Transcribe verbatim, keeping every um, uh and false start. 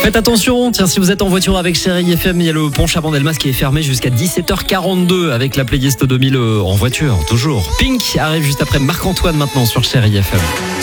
Faites attention, tiens, si vous êtes en voiture avec Chérie F M, il y a le pont Chabandelmas qui est fermé jusqu'à dix-sept heures quarante-deux avec la playlist deux mille en voiture, toujours. Pink arrive juste après Marc-Antoine maintenant sur Chérie F M.